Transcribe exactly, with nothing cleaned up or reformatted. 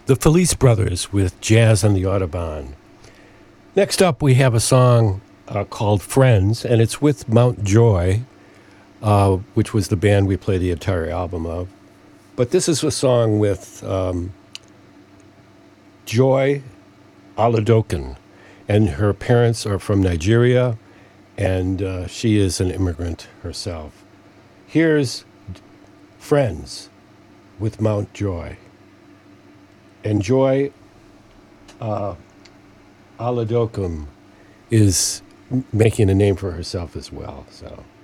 The Felice Brothers with Jazz on the Audubon. Next up, we have a song uh, called Friends, and it's with Mount Joy, uh, which was the band we played the entire album of. But this is a song with um, Joy Aladokan, and her parents are from Nigeria, and uh, she is an immigrant herself. Here's Friends with Mount Joy. And Joy uh, Aladokum is making a name for herself as well. So